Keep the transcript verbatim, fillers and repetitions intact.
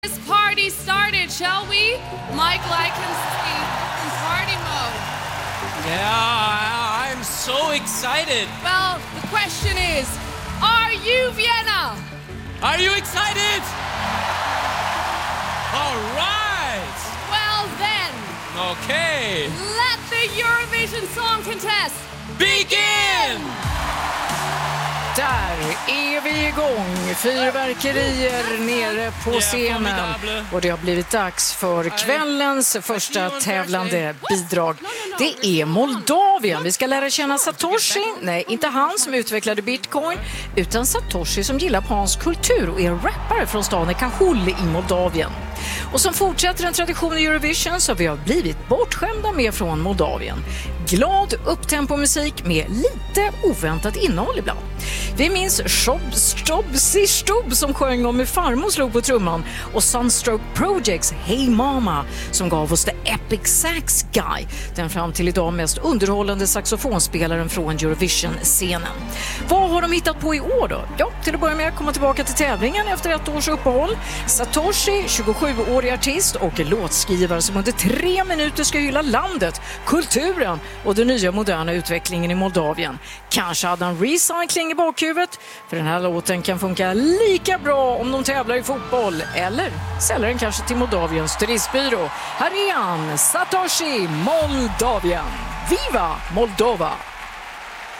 This party started, shall we? Michael, I can see in party mode. Yeah, I'm so excited. Well, the question is, are you Vienna? Are you excited? All right. Well then, Okay. let the Eurovision Song Contest Begin! Där är vi igång. Fyrverkerier nere på scenen. Och det har blivit dags för kvällens första tävlande bidrag. Det är Moldavien. Vi ska lära känna Satoshi. Nej, inte han som utvecklade Bitcoin, utan Satoshi som gillar japansk kultur och är rappare från staden Kahul i Moldavien. Och som fortsätter en tradition i Eurovision så vi har blivit bortskämda med från Moldavien. Glad upptempomusik med lite oväntat innehåll ibland. Vi minns Shob Stob Stob som sjöng om hur farmor slog på trumman och Sunstroke Projects Hey Mama som gav oss The Epic Sax Guy, den fram till idag mest underhållande saxofonspelaren från Eurovision-scenen. Vad har de hittat på i år då? Ja, till att börja med komma tillbaka till tävlingen efter ett års uppehåll. Satoshi, tjugosjuårig artist och låtskrivare som under tre minuter ska hylla landet, kulturen och den nya moderna utvecklingen i Moldavien. Kanske hade han recycling i bakhuvudet, för den här låten kan funka lika bra om de tävlar i fotboll, eller säljer den kanske till Moldaviens turistbyrå. Här är han, Satoshi, Moldavien. Viva Moldova!